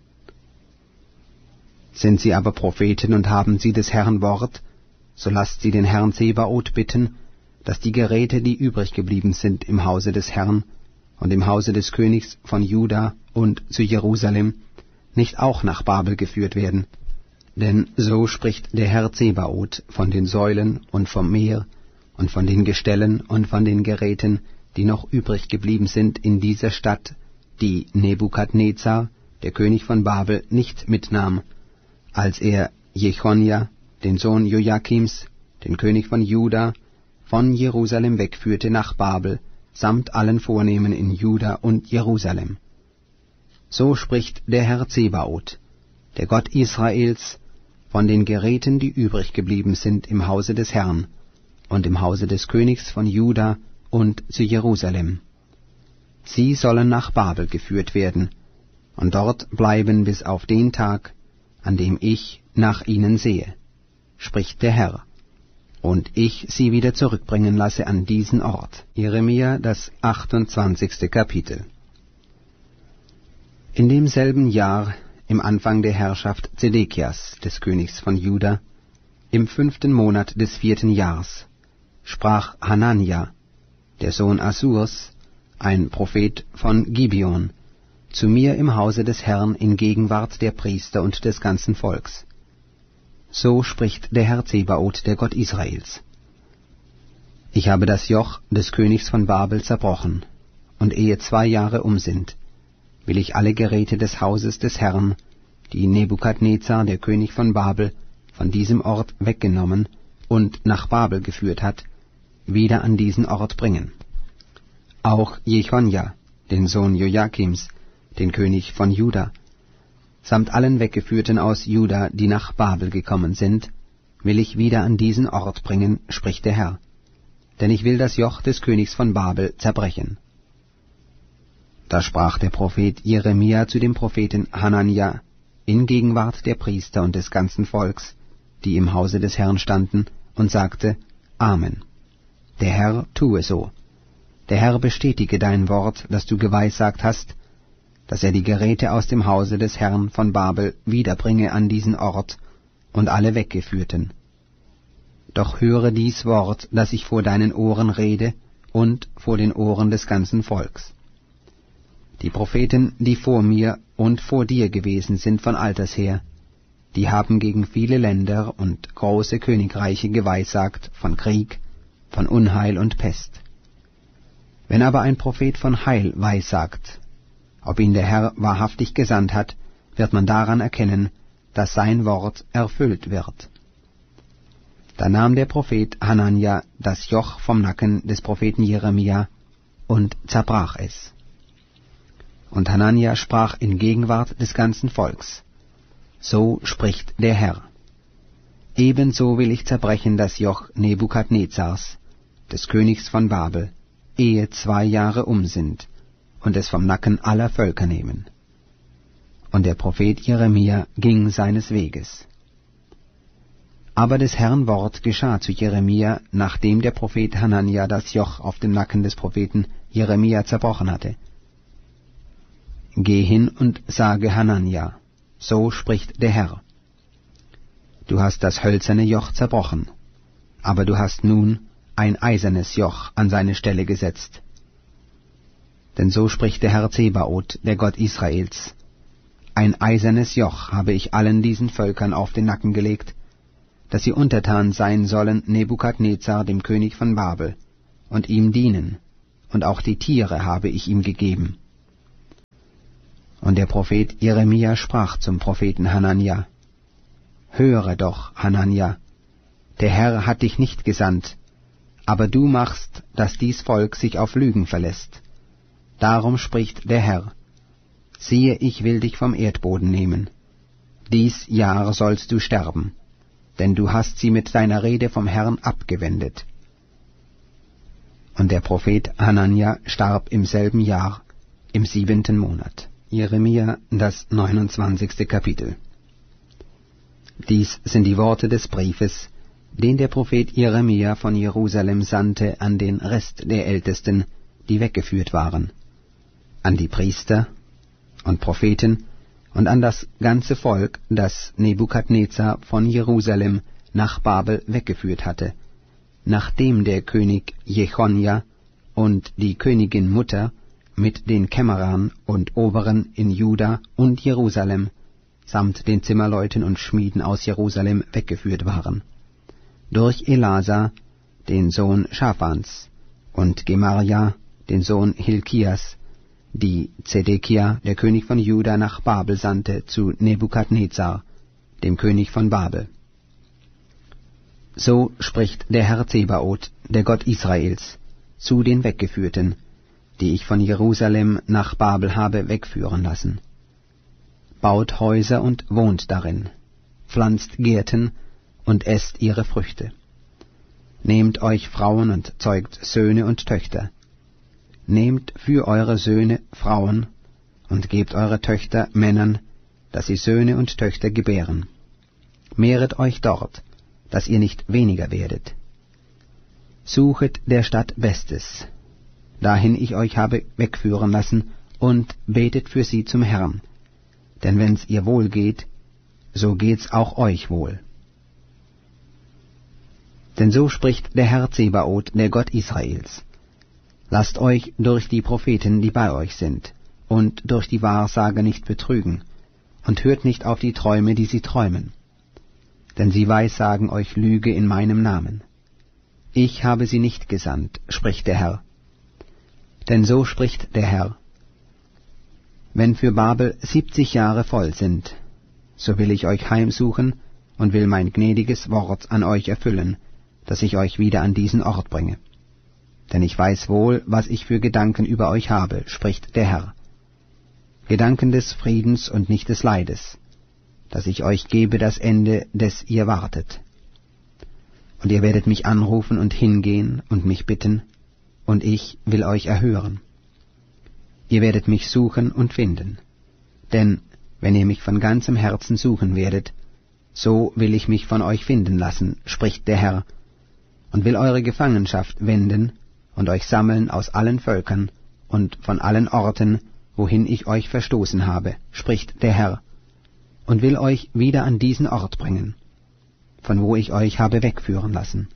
Sind sie aber Propheten und haben sie des Herrn Wort, so lasst sie den Herrn Zebaoth bitten, dass die Geräte, die übrig geblieben sind im Hause des Herrn und im Hause des Königs von Juda und zu Jerusalem, nicht auch nach Babel geführt werden. Denn so spricht der Herr Zebaoth von den Säulen und vom Meer und von den Gestellen und von den Geräten, die noch übrig geblieben sind in dieser Stadt, die Nebukadnezar, der König von Babel, nicht mitnahm, als er Jechonja, den Sohn Joachims, den König von Juda, von Jerusalem wegführte nach Babel, samt allen Vornehmen in Juda und Jerusalem. So spricht der Herr Zebaoth, der Gott Israels, von den Geräten, die übrig geblieben sind im Hause des Herrn und im Hause des Königs von Juda und zu Jerusalem. Sie sollen nach Babel geführt werden und dort bleiben bis auf den Tag, an dem ich nach ihnen sehe, spricht der Herr, und ich sie wieder zurückbringen lasse an diesen Ort. Jeremia, das achtundzwanzigste Kapitel. In demselben Jahr, im Anfang der Herrschaft Zedekias, des Königs von Juda, im fünften Monat des vierten Jahrs, sprach Hanania, der Sohn Assurs, ein Prophet von Gibeon, zu mir im Hause des Herrn in Gegenwart der Priester und des ganzen Volks. So spricht der Herr Zebaoth, der Gott Israels. Ich habe das Joch des Königs von Babel zerbrochen, und ehe zwei Jahre um sind, will ich alle Geräte des Hauses des Herrn, die Nebukadnezar, der König von Babel, von diesem Ort weggenommen und nach Babel geführt hat, wieder an diesen Ort bringen. Auch Jechonja, den Sohn Joachims, den König von Juda, samt allen Weggeführten aus Juda, die nach Babel gekommen sind, will ich wieder an diesen Ort bringen, spricht der Herr, denn ich will das Joch des Königs von Babel zerbrechen. Da sprach der Prophet Jeremia zu dem Propheten Hanania in Gegenwart der Priester und des ganzen Volks, die im Hause des Herrn standen, und sagte, Amen. Der Herr tue so. Der Herr bestätige dein Wort, das du geweissagt hast, dass er die Geräte aus dem Hause des Herrn von Babel wiederbringe an diesen Ort und alle Weggeführten. Doch höre dies Wort, das ich vor deinen Ohren rede und vor den Ohren des ganzen Volks. Die Propheten, die vor mir und vor dir gewesen sind von alters her, die haben gegen viele Länder und große Königreiche geweissagt von Krieg, von Unheil und Pest. Wenn aber ein Prophet von Heil weissagt, ob ihn der Herr wahrhaftig gesandt hat, wird man daran erkennen, dass sein Wort erfüllt wird. Da nahm der Prophet Hanania das Joch vom Nacken des Propheten Jeremia und zerbrach es. Und Hanania sprach in Gegenwart des ganzen Volks, so spricht der Herr. Ebenso will ich zerbrechen das Joch Nebukadnezars, des Königs von Babel, ehe zwei Jahre um sind, und es vom Nacken aller Völker nehmen. Und der Prophet Jeremia ging seines Weges. Aber des Herrn Wort geschah zu Jeremia, nachdem der Prophet Hanania das Joch auf dem Nacken des Propheten Jeremia zerbrochen hatte. Geh hin und sage Hanania, so spricht der Herr. Du hast das hölzerne Joch zerbrochen, aber du hast nun ein eisernes Joch an seine Stelle gesetzt. Denn so spricht der Herr Zebaoth, der Gott Israels. Ein eisernes Joch habe ich allen diesen Völkern auf den Nacken gelegt, dass sie untertan sein sollen Nebukadnezar, dem König von Babel, und ihm dienen, und auch die Tiere habe ich ihm gegeben. Und der Prophet Jeremia sprach zum Propheten Hanania: Höre doch, Hanania, der Herr hat dich nicht gesandt, aber du machst, dass dies Volk sich auf Lügen verlässt. Darum spricht der Herr: Siehe, ich will dich vom Erdboden nehmen. Dies Jahr sollst du sterben, denn du hast sie mit deiner Rede vom Herrn abgewendet. Und der Prophet Hanania starb im selben Jahr, im siebenten Monat. Jeremia, das neunundzwanzigste Kapitel. Dies sind die Worte des Briefes, den der Prophet Jeremia von Jerusalem sandte an den Rest der Ältesten, die weggeführt waren, an die Priester und Propheten und an das ganze Volk, das Nebukadnezar von Jerusalem nach Babel weggeführt hatte, nachdem der König Jechonja und die Königin Mutter mit den Kämmerern und Oberen in Juda und Jerusalem samt den Zimmerleuten und Schmieden aus Jerusalem weggeführt waren, durch Elasa, den Sohn Schaphans, und Gemarja, den Sohn Hilkias, die Zedekia, der König von Juda, nach Babel sandte zu Nebukadnezar, dem König von Babel. So spricht der Herr Zebaoth, der Gott Israels, zu den Weggeführten, die ich von Jerusalem nach Babel habe wegführen lassen: Baut Häuser und wohnt darin, pflanzt Gärten und esst ihre Früchte. Nehmt euch Frauen und zeugt Söhne und Töchter. Nehmt für eure Söhne Frauen und gebt eure Töchter Männern, dass sie Söhne und Töchter gebären. Mehret euch dort, dass ihr nicht weniger werdet. Suchet der Stadt Bestes, dahin ich euch habe wegführen lassen, und betet für sie zum Herrn, denn wenn's ihr wohl geht, so geht's auch euch wohl. Denn so spricht der Herr Zebaoth, der Gott Israels: Lasst euch durch die Propheten, die bei euch sind, und durch die Wahrsager nicht betrügen, und hört nicht auf die Träume, die sie träumen. Denn sie weissagen euch Lüge in meinem Namen. Ich habe sie nicht gesandt, spricht der Herr. Denn so spricht der Herr: Wenn für Babel siebzig Jahre voll sind, so will ich euch heimsuchen und will mein gnädiges Wort an euch erfüllen, dass ich euch wieder an diesen Ort bringe. Denn ich weiß wohl, was ich für Gedanken über euch habe, spricht der Herr. Gedanken des Friedens und nicht des Leides, dass ich euch gebe das Ende, des ihr wartet. Und ihr werdet mich anrufen und hingehen und mich bitten, und ich will euch erhören. Ihr werdet mich suchen und finden. Denn wenn ihr mich von ganzem Herzen suchen werdet, so will ich mich von euch finden lassen, spricht der Herr, und will eure Gefangenschaft wenden und euch sammeln aus allen Völkern und von allen Orten, wohin ich euch verstoßen habe, spricht der Herr, und will euch wieder an diesen Ort bringen, von wo ich euch habe wegführen lassen.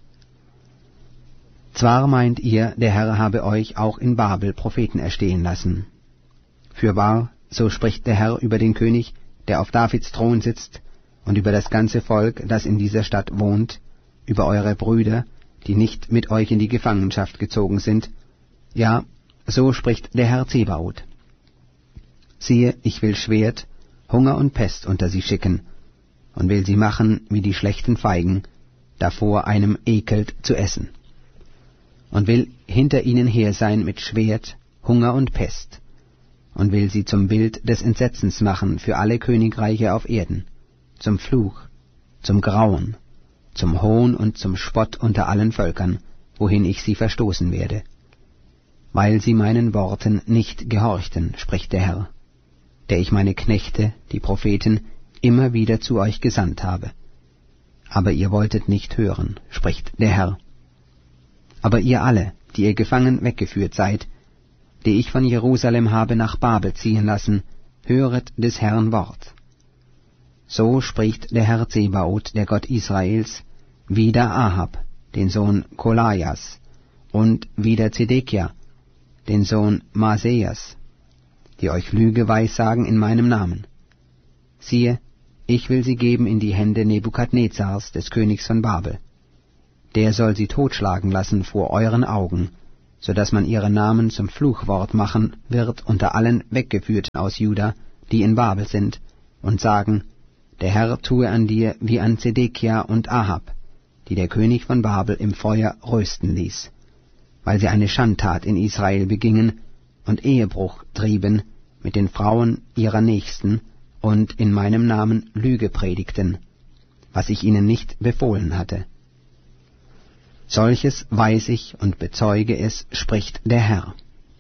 Zwar meint ihr, der Herr habe euch auch in Babel Propheten erstehen lassen. Fürwahr, so spricht der Herr über den König, der auf Davids Thron sitzt, und über das ganze Volk, das in dieser Stadt wohnt, über eure Brüder, die nicht mit euch in die Gefangenschaft gezogen sind. Ja, so spricht der Herr Zebaoth. Siehe, ich will Schwert, Hunger und Pest unter sie schicken, und will sie machen wie die schlechten Feigen, davor einem ekelt zu essen. Und will hinter ihnen her sein mit Schwert, Hunger und Pest, und will sie zum Bild des Entsetzens machen für alle Königreiche auf Erden, zum Fluch, zum Grauen, zum Hohn und zum Spott unter allen Völkern, wohin ich sie verstoßen werde, weil sie meinen Worten nicht gehorchten, spricht der Herr, der ich meine Knechte, die Propheten, immer wieder zu euch gesandt habe. Aber ihr wolltet nicht hören, spricht der Herr. Aber ihr alle, die ihr gefangen weggeführt seid, die ich von Jerusalem habe nach Babel ziehen lassen, höret des Herrn Wort. So spricht der Herr Zebaoth, der Gott Israels, wider Ahab, den Sohn Kolajas, und wider Zedekia, den Sohn Maseas, die euch Lüge weissagen in meinem Namen. Siehe, ich will sie geben in die Hände Nebukadnezars, des Königs von Babel. Der soll sie totschlagen lassen vor euren Augen so dass man ihre Namen zum Fluchwort machen wird unter allen Weggeführten aus Juda, die in Babel sind, und sagen, der Herr tue an dir wie an Zedekia und Ahab, die der König von Babel im Feuer rösten ließ, weil sie eine Schandtat in Israel begingen und Ehebruch trieben mit den Frauen ihrer Nächsten und in meinem Namen Lüge predigten, was ich ihnen nicht befohlen hatte. Solches weiß ich und bezeuge es, spricht der Herr.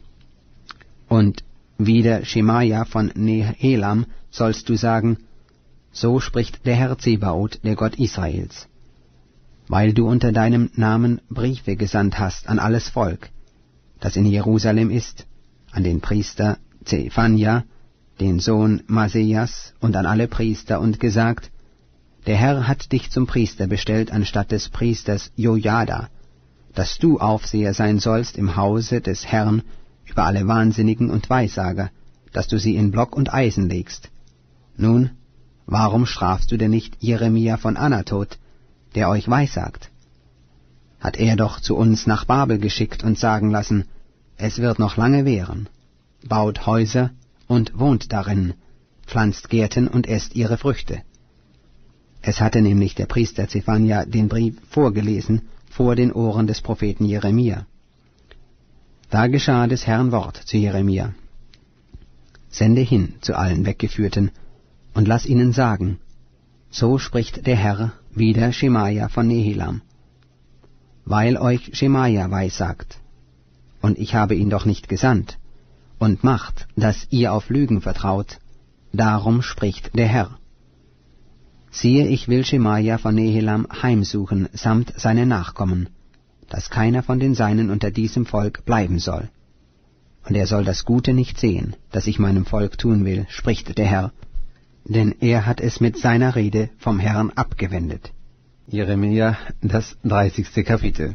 Und wieder Schemaja von Nehelam sollst du sagen, so spricht der Herr Zebaoth, der Gott Israels. Weil du unter deinem Namen Briefe gesandt hast an alles Volk, das in Jerusalem ist, an den Priester Zephania, den Sohn Masejas, und an alle Priester, und gesagt, der Herr hat dich zum Priester bestellt anstatt des Priesters Jojada, dass du Aufseher sein sollst im Hause des Herrn über alle Wahnsinnigen und Weissager, dass du sie in Block und Eisen legst. Nun, warum strafst du denn nicht Jeremia von Anatot, der euch weissagt? Hat er doch zu uns nach Babel geschickt und sagen lassen, es wird noch lange währen. Baut Häuser und wohnt darin, pflanzt Gärten und esst ihre Früchte. Es hatte nämlich der Priester Zephania den Brief vorgelesen vor den Ohren des Propheten Jeremia. Da geschah des Herrn Wort zu Jeremia. Sende hin zu allen Weggeführten und lass ihnen sagen, so spricht der Herr, wieder Schemaja von Nehelam. Weil euch Schemaja weissagt, und ich habe ihn doch nicht gesandt, und macht, dass ihr auf Lügen vertraut, darum spricht der Herr. Siehe, ich will Schemaja von Nehelam heimsuchen, samt seine Nachkommen, dass keiner von den Seinen unter diesem Volk bleiben soll. Und er soll das Gute nicht sehen, das ich meinem Volk tun will, spricht der Herr, denn er hat es mit seiner Rede vom Herrn abgewendet. Jeremia, das dreißigste Kapitel.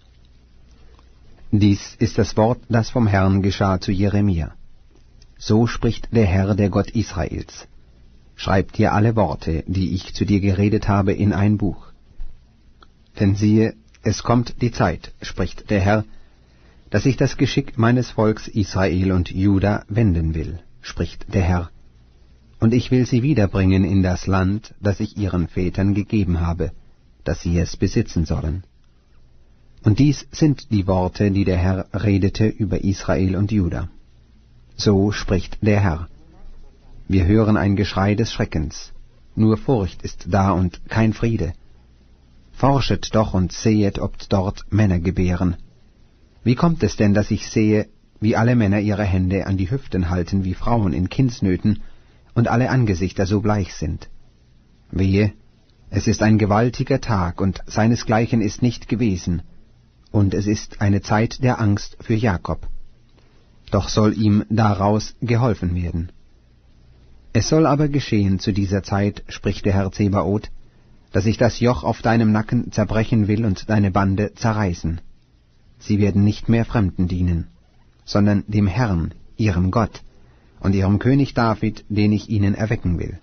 Dies ist das Wort, das vom Herrn geschah zu Jeremia. So spricht der Herr, der Gott Israels. Schreib dir alle Worte, die ich zu dir geredet habe, in ein Buch. Denn siehe, es kommt die Zeit, spricht der Herr, dass ich das Geschick meines Volks Israel und Juda wenden will, spricht der Herr. Und ich will sie wiederbringen in das Land, das ich ihren Vätern gegeben habe, dass sie es besitzen sollen. Und dies sind die Worte, die der Herr redete über Israel und Juda. So spricht der Herr. Wir hören ein Geschrei des Schreckens, nur Furcht ist da und kein Friede. Forschet doch und sehet, ob dort Männer gebären. Wie kommt es denn, dass ich sehe, wie alle Männer ihre Hände an die Hüften halten wie Frauen in Kindsnöten und alle Angesichter so bleich sind? Wehe, es ist ein gewaltiger Tag und seinesgleichen ist nicht gewesen, und es ist eine Zeit der Angst für Jakob. Doch soll ihm daraus geholfen werden. Es soll aber geschehen zu dieser Zeit, spricht der Herr Zebaoth, dass ich das Joch auf deinem Nacken zerbrechen will und deine Bande zerreißen. Sie werden nicht mehr Fremden dienen, sondern dem Herrn, ihrem Gott, und ihrem König David, den ich ihnen erwecken will.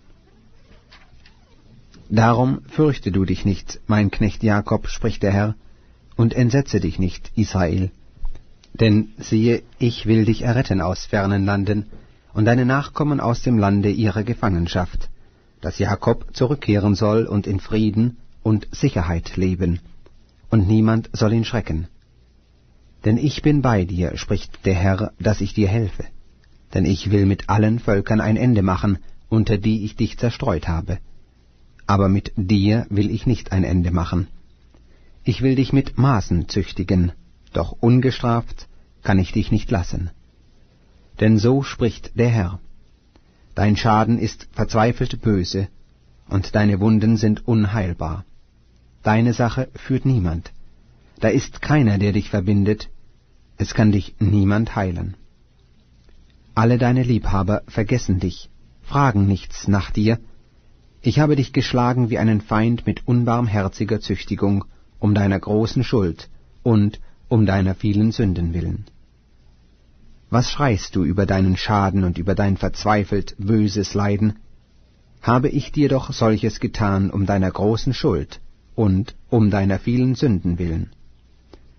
Darum fürchte du dich nicht, mein Knecht Jakob, spricht der Herr, und entsetze dich nicht, Israel. Denn siehe, ich will dich erretten aus fernen Landen, und deine Nachkommen aus dem Lande ihrer Gefangenschaft, dass Jakob zurückkehren soll und in Frieden und Sicherheit leben, und niemand soll ihn schrecken. Denn ich bin bei dir, spricht der Herr, dass ich dir helfe. Denn ich will mit allen Völkern ein Ende machen, unter die ich dich zerstreut habe. Aber mit dir will ich nicht ein Ende machen. Ich will dich mit Maßen züchtigen, doch ungestraft kann ich dich nicht lassen. Denn so spricht der Herr. Dein Schaden ist verzweifelt böse, und deine Wunden sind unheilbar. Deine Sache führt niemand. Da ist keiner, der dich verbindet, es kann dich niemand heilen. Alle deine Liebhaber vergessen dich, fragen nichts nach dir. Ich habe dich geschlagen wie einen Feind mit unbarmherziger Züchtigung, um deiner großen Schuld und um deiner vielen Sünden willen. Was schreist du über deinen Schaden und über dein verzweifelt böses Leiden? Habe ich dir doch solches getan um deiner großen Schuld und um deiner vielen Sünden willen.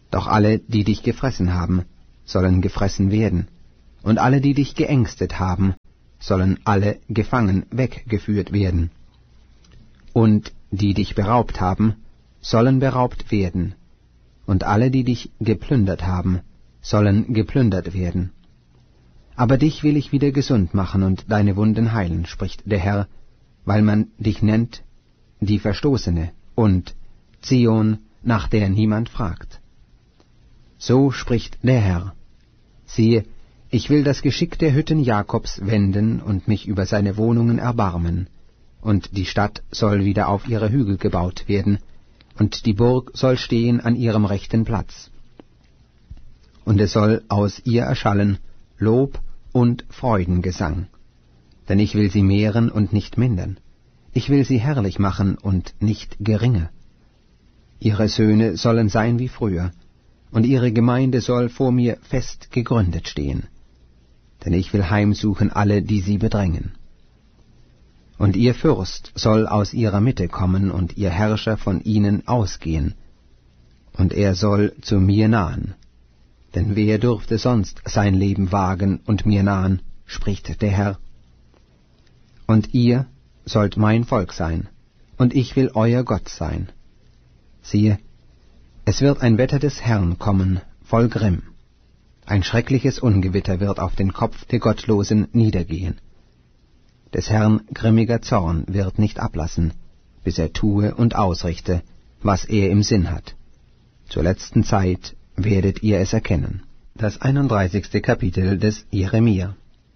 Doch alle, die dich gefressen haben, sollen gefressen werden, und alle, die dich geängstet haben, sollen alle gefangen weggeführt werden. Und die dich beraubt haben, sollen beraubt werden, und alle, die dich geplündert haben, sollen geplündert werden. Aber dich will ich wieder gesund machen und deine Wunden heilen, spricht der Herr, weil man dich nennt, die Verstoßene, und Zion, nach der niemand fragt. So spricht der Herr: Siehe, ich will das Geschick der Hütten Jakobs wenden und mich über seine Wohnungen erbarmen, und die Stadt soll wieder auf ihre Hügel gebaut werden, und die Burg soll stehen an ihrem rechten Platz. Und es soll aus ihr erschallen Lob und Freudengesang. Denn ich will sie mehren und nicht mindern. Ich will sie herrlich machen und nicht geringer. Ihre Söhne sollen sein wie früher, und ihre Gemeinde soll vor mir fest gegründet stehen. Denn ich will heimsuchen alle, die sie bedrängen. Und ihr Fürst soll aus ihrer Mitte kommen, und ihr Herrscher von ihnen ausgehen, und er soll zu mir nahen. Denn wer dürfte sonst sein Leben wagen und mir nahen, spricht der Herr. Und ihr sollt mein Volk sein, und ich will euer Gott sein. Siehe, es wird ein Wetter des Herrn kommen, voll Grimm. Ein schreckliches Ungewitter wird auf den Kopf der Gottlosen niedergehen. Des Herrn grimmiger Zorn wird nicht ablassen, bis er tue und ausrichte, was er im Sinn hat. Zur letzten Zeit werdet ihr es erkennen. Das einunddreißigste Kapitel des Jeremia.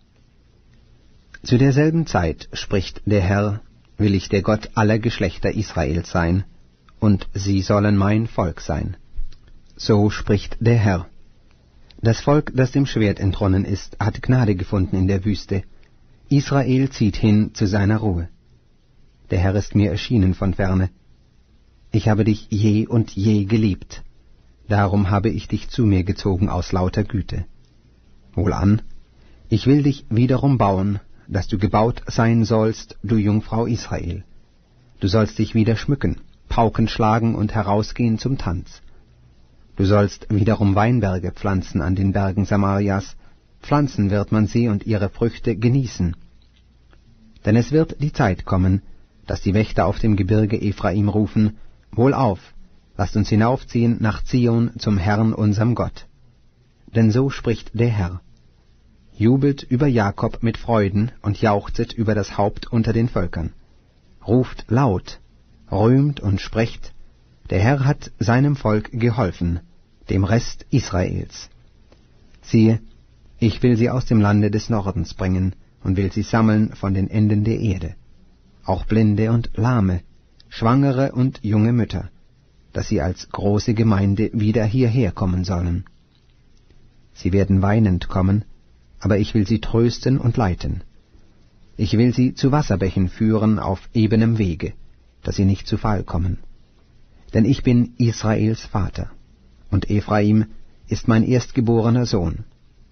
Zu derselben Zeit, spricht der Herr, will ich der Gott aller Geschlechter Israels sein, und sie sollen mein Volk sein. So spricht der Herr. Das Volk, das dem Schwert entronnen ist, hat Gnade gefunden in der Wüste. Israel zieht hin zu seiner Ruhe. Der Herr ist mir erschienen von ferne. Ich habe dich je und je geliebt. Darum habe ich dich zu mir gezogen aus lauter Güte. Wohlan, ich will dich wiederum bauen, dass du gebaut sein sollst, du Jungfrau Israel. Du sollst dich wieder schmücken, Pauken schlagen und herausgehen zum Tanz. Du sollst wiederum Weinberge pflanzen an den Bergen Samarias, pflanzen wird man sie und ihre Früchte genießen. Denn es wird die Zeit kommen, dass die Wächter auf dem Gebirge Ephraim rufen, Wohlauf, lasst uns hinaufziehen nach Zion zum Herrn unserem Gott. Denn so spricht der Herr: Jubelt über Jakob mit Freuden und jauchzet über das Haupt unter den Völkern. Ruft laut, rühmt und sprecht, der Herr hat seinem Volk geholfen, dem Rest Israels. Siehe, ich will sie aus dem Lande des Nordens bringen und will sie sammeln von den Enden der Erde, auch Blinde und Lahme, Schwangere und junge Mütter, dass sie als große Gemeinde wieder hierher kommen sollen. Sie werden weinend kommen, aber ich will sie trösten und leiten. Ich will sie zu Wasserbächen führen auf ebenem Wege, dass sie nicht zu Fall kommen. Denn ich bin Israels Vater, und Ephraim ist mein erstgeborener Sohn.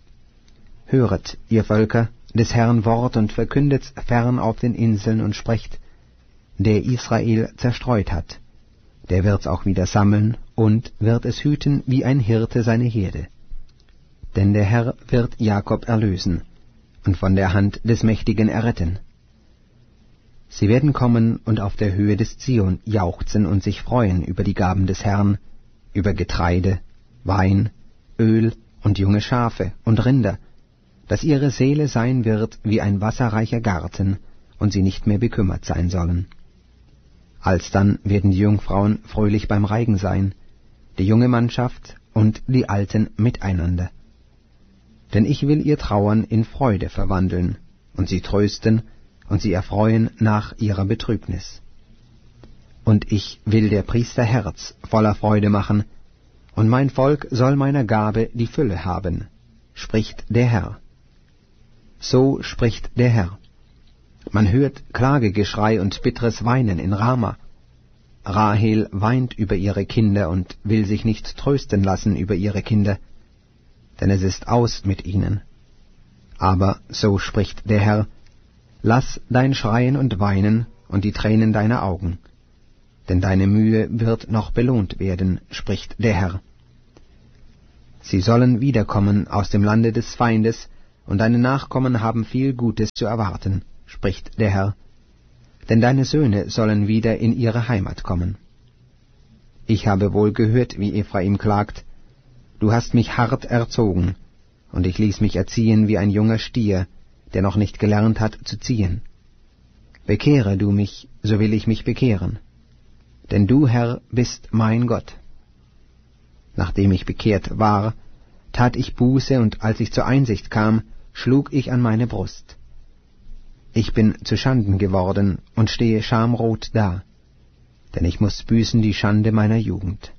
Höret, ihr Völker, des Herrn Wort und verkündet's fern auf den Inseln und sprecht, der Israel zerstreut hat, der wird's auch wieder sammeln und wird es hüten wie ein Hirte seine Herde. Denn der Herr wird Jakob erlösen und von der Hand des Mächtigen erretten. Sie werden kommen und auf der Höhe des Zion jauchzen und sich freuen über die Gaben des Herrn, über Getreide, Wein, Öl und junge Schafe und Rinder, dass ihre Seele sein wird wie ein wasserreicher Garten und sie nicht mehr bekümmert sein sollen. Alsdann werden die Jungfrauen fröhlich beim Reigen sein, die junge Mannschaft und die Alten miteinander. Denn ich will ihr Trauern in Freude verwandeln und sie trösten und sie erfreuen nach ihrer Betrübnis. Und ich will der Priester Herz voller Freude machen, und mein Volk soll meiner Gabe die Fülle haben, spricht der Herr. So spricht der Herr. Man hört Klagegeschrei und bitteres Weinen in Rama. Rahel weint über ihre Kinder und will sich nicht trösten lassen über ihre Kinder, denn es ist aus mit ihnen. Aber so spricht der Herr: Lass dein Schreien und Weinen und die Tränen deiner Augen, denn deine Mühe wird noch belohnt werden, spricht der Herr. Sie sollen wiederkommen aus dem Lande des Feindes, und deine Nachkommen haben viel Gutes zu erwarten, spricht der Herr, denn deine Söhne sollen wieder in ihre Heimat kommen. Ich habe wohl gehört, wie Ephraim klagt, du hast mich hart erzogen, und ich ließ mich erziehen wie ein junger Stier, der noch nicht gelernt hat zu ziehen. Bekehre du mich, so will ich mich bekehren, denn du, Herr, bist mein Gott. Nachdem ich bekehrt war, tat ich Buße, und als ich zur Einsicht kam, schlug ich an meine Brust. Ich bin zu Schanden geworden und stehe schamrot da, denn ich muß büßen die Schande meiner Jugend.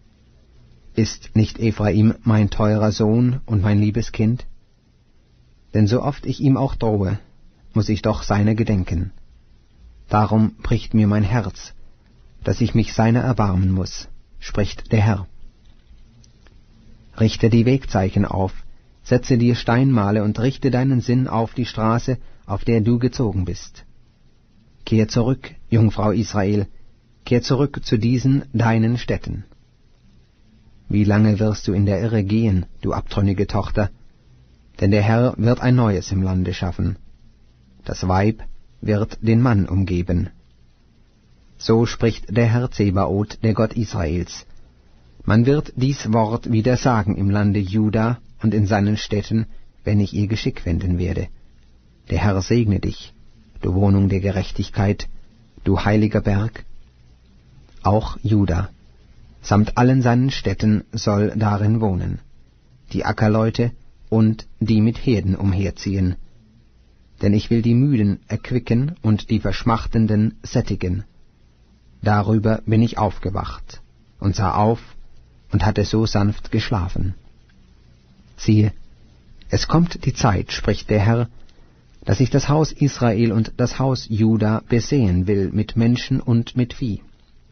Ist nicht Ephraim mein teurer Sohn und mein liebes Kind? Denn so oft ich ihm auch drohe, muß ich doch seiner gedenken. Darum bricht mir mein Herz, dass ich mich seiner erbarmen muß, spricht der Herr. Richte die Wegzeichen auf, setze dir Steinmale und richte deinen Sinn auf die Straße, auf der du gezogen bist. Kehr zurück, Jungfrau Israel, kehr zurück zu diesen deinen Städten. Wie lange wirst du in der Irre gehen, du abtrünnige Tochter? Denn der Herr wird ein Neues im Lande schaffen. Das Weib wird den Mann umgeben. So spricht der Herr Zebaoth, der Gott Israels. Man wird dies Wort wieder sagen im Lande Juda und in seinen Städten, wenn ich ihr Geschick wenden werde. Der Herr segne dich, du Wohnung der Gerechtigkeit, du heiliger Berg. Auch Juda, samt allen seinen Städten, soll darin wohnen, die Ackerleute und die mit Herden umherziehen. Denn ich will die Müden erquicken und die Verschmachtenden sättigen. Darüber bin ich aufgewacht und sah auf und hatte so sanft geschlafen. Siehe, es kommt die Zeit, spricht der Herr, dass ich das Haus Israel und das Haus Juda besehen will mit Menschen und mit Vieh.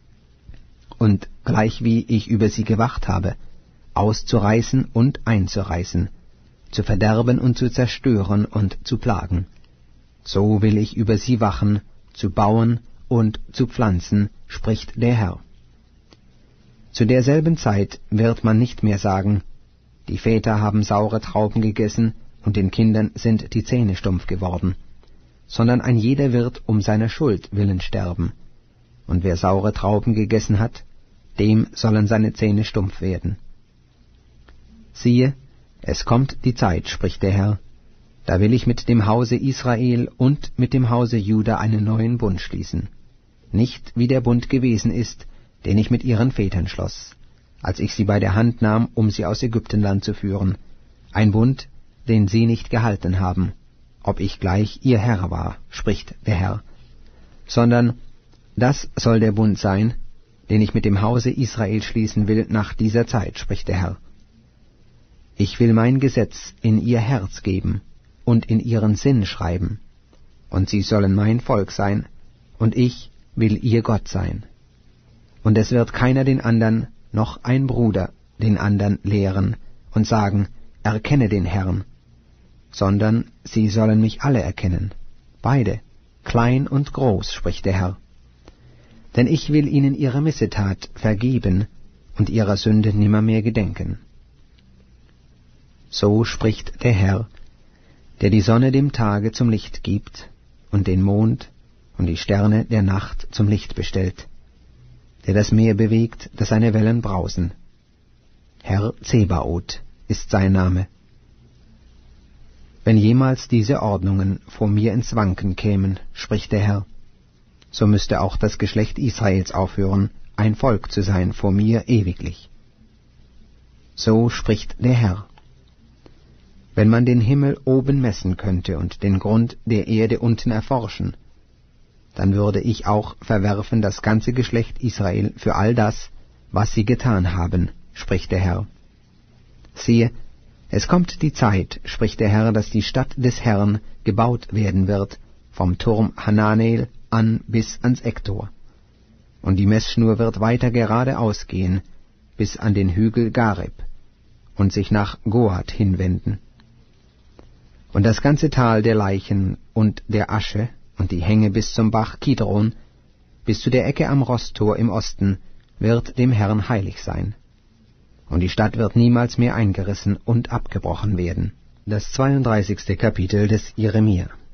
Und gleichwie ich über sie gewacht habe, auszureißen und einzureißen, zu verderben und zu zerstören und zu plagen, so will ich über sie wachen, zu bauen und zu pflanzen, spricht der Herr. Zu derselben Zeit wird man nicht mehr sagen, die Väter haben saure Trauben gegessen, und den Kindern sind die Zähne stumpf geworden, sondern ein jeder wird um seiner Schuld willen sterben, und wer saure Trauben gegessen hat, dem sollen seine Zähne stumpf werden. Siehe, es kommt die Zeit, spricht der Herr, da will ich mit dem Hause Israel und mit dem Hause Juda einen neuen Bund schließen, nicht wie der Bund gewesen ist, den ich mit ihren Vätern schloss, als ich sie bei der Hand nahm, um sie aus Ägyptenland zu führen, ein Bund, den sie nicht gehalten haben, ob ich gleich ihr Herr war, spricht der Herr, sondern das soll der Bund sein, den ich mit dem Hause Israel schließen will nach dieser Zeit, spricht der Herr. Ich will mein Gesetz in ihr Herz geben und in ihren Sinn schreiben, und sie sollen mein Volk sein, und ich will ihr Gott sein. Und es wird keiner den andern, noch ein Bruder den andern lehren und sagen, erkenne den Herrn, sondern sie sollen mich alle erkennen, beide, klein und groß, spricht der Herr. Denn ich will ihnen ihre Missetat vergeben und ihrer Sünde nimmermehr gedenken. So spricht der Herr, der die Sonne dem Tage zum Licht gibt und den Mond und die Sterne der Nacht zum Licht bestellt, der das Meer bewegt, dass seine Wellen brausen. Herr Zebaoth ist sein Name. Wenn jemals diese Ordnungen vor mir ins Wanken kämen, spricht der Herr, so müsste auch das Geschlecht Israels aufhören, ein Volk zu sein vor mir ewiglich. So spricht der Herr. Wenn man den Himmel oben messen könnte und den Grund der Erde unten erforschen, dann würde ich auch verwerfen das ganze Geschlecht Israel für all das, was sie getan haben, spricht der Herr. Siehe, es kommt die Zeit, spricht der Herr, dass die Stadt des Herrn gebaut werden wird, vom Turm Hananel an bis ans Ecktor. Und die Messschnur wird weiter geradeaus gehen, bis an den Hügel Gareb, und sich nach Goat hinwenden. Und das ganze Tal der Leichen und der Asche und die Hänge bis zum Bach Kidron, bis zu der Ecke am Rosttor im Osten, wird dem Herrn heilig sein. und die Stadt wird niemals mehr eingerissen und abgebrochen werden. Das zweiunddreißigste Kapitel des Jeremia.